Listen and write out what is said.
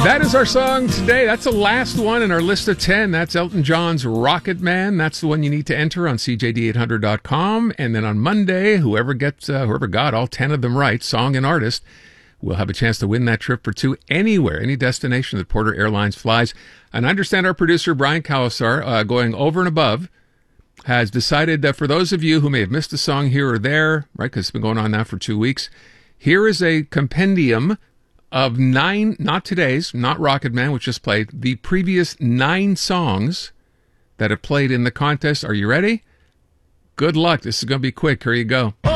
That is our song today. That's the last one in our list of 10. That's Elton John's Rocket Man. That's the one you need to enter on CJD800.com. And then on Monday, whoever got all 10 of them right, song and artist, will have a chance to win that trip for two anywhere, any destination that Porter Airlines flies. And I understand our producer, Brian Kalasar, going over and above, has decided that for those of you who may have missed a song here or there, right, because it's been going on now for 2 weeks, here is a compendium of 9, not today's, not Rocket Man, which just played, the previous 9 songs that have played in the contest. Are you ready? Good luck. This is going to be quick. Here you go.